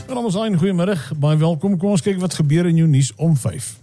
En ons een goeiemiddag, baie welkom. Kom ons kyk wat gebeur in jou nuus om 5.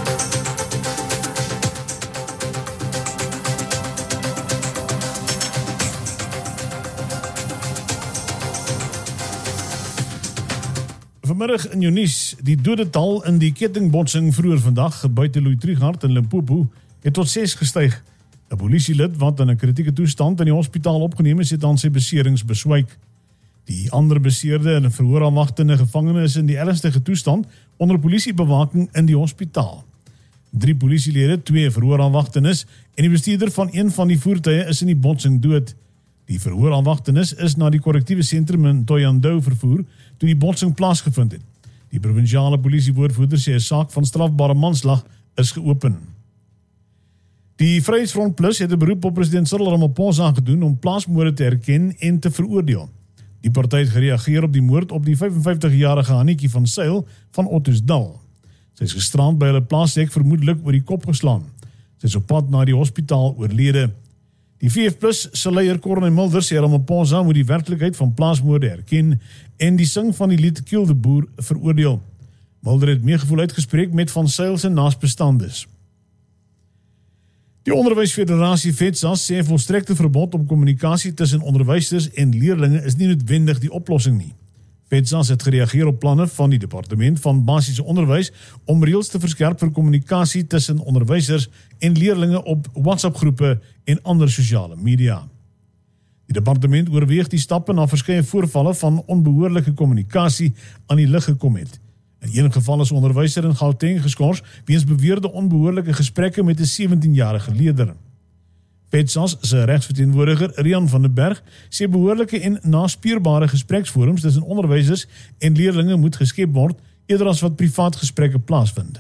Vanmiddag in jou nuus, die dodetal in die kettingbotsing vroeër vandag buite Louis Trichardt in Limpopo het tot 6 gestyg. 'n Polisielid wat in 'n kritieke toestand in die hospitaal opgeneem is, het aan sy beserings beswyk. Die ander beseerde en 'n verhoorafwagtende gevangene is in die ernstige toestand onder polisiebewaking in die hospitaal. 3 polisielede, 2 verhoorafwagtenes en die bestuurder van een van die voertuie is in die botsing dood. Die verhoorafwagtenes is na die korrektiewe sentrum in Thohoyandou vervoer toe die botsing plaasgevind het. Die provinsiale polisiewoordvoerder sê 'n saak van strafbare manslag is geopen. Die Vryheidsfront Plus het 'n beroep op president Cyril Ramaphosa gedoen om plaasmoorde te erken en te veroordeel. Die party het gereageer op die moord op die 55-jarige Hannetjie van Sail van Ottosdal. Sy is gisterand by hulle plaashek vermoedelik oor die kop geslaan. Sy is op pad na die hospitaal oorlede. Die VF+ se leier Corne Mulder sê Ramaphosa moet die werklikheid van plaasmoorde erken en die sing van die lied Kill the Boer veroordeel. Mulder het meegevoel uitgespreek met Van Sail se naasbestandes. Die Onderwysfederasie FETSAS sê volstrekte verbod op kommunikasie tussen onderwysers en leerlinge is nie noodwendig die oplossing nie. FETSAS het gereageer op planne van die Departement van Basiese Onderwys om reëls te verskerp vir kommunikasie tussen onderwysers en leerlinge op WhatsApp-groepe en ander sosiale media. Die departement oorweeg die stappe na verskeie voorvalle van onbehoorlike kommunikasie aan die lig gekom het. In een geval is 'n onderwyser in Gauteng geskort weens beweerde onbehoorlike gesprekke met 'n 17-jarige leerder. FETSAS se regsverteenwoordiger Rian van den Berg sê behoorlike en naspeurbare gespreksforums tussen onderwysers en leerlinge moet geskep word eerder as wat privaat gesprekke plaasvind.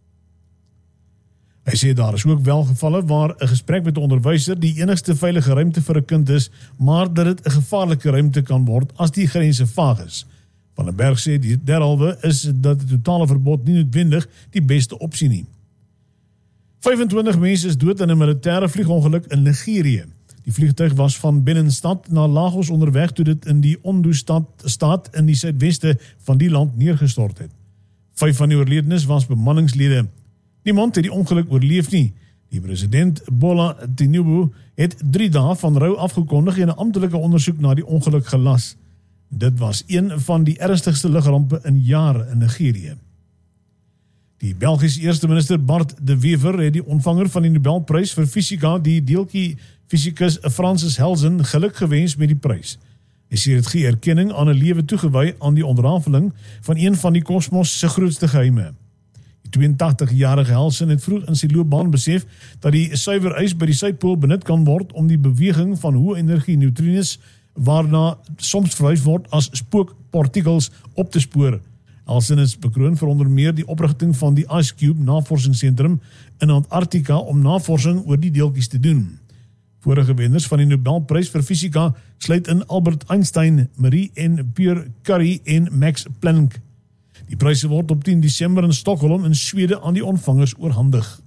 Hy sê daar is ook wel gevalle waar 'n gesprek met 'n onderwyser die enigste veilige ruimte vir 'n kind is, maar dat dit 'n gevaarlike ruimte kan word as die grense vaag is. Van den Berg sê derhalwe is dat die totale verbod nie noodwendig die beste opsie nie. 25 mense is dood in 'n militêre vliegongeluk in Nigerië. Die vliegtuig was van Binnenstad na Lagos onderweg toe dit in die Ondo-staat in die suidweste van die land neergestort het. 5 van die oorledenes was bemanningslede. Niemand het die ongeluk oorleef nie. Die president Bola Tinubu het 3 dae van rou afgekondig en 'n amptelike ondersoek na die ongeluk gelas. Dit was een van die ernstigste lugrampe in jare in Nigerië. Die Belgiese eerste minister Bart de Wever het die ontvanger van die Nobelprys vir fisika, die deeltjie fisikus Francis Helsen, geluk gewens met die prys. Hy sê dit gee erkenning aan 'n lewe toegewy aan die ontrafeling van een van die kosmos se grootste geheime. Die 82-jarige Helsen het vroeg in sy loopbaan besef dat die suiwer ys by die suidpool benut kan word om die beweging van hoë energie neutrines waarna soms verwys word as spookpartikels op te spoor. Helsen is bekroon vir onder meer die oprigting van die Ice Cube navorsingsentrum in Antarktika om navorsing oor die deeltjies te doen. Vorige wenners van die Nobelprys vir fisika sluit in Albert Einstein, Marie en Pierre Curie en Max Planck. Die pryse word op 10 Desember in Stockholm in Swede aan die ontvangers oorhandig.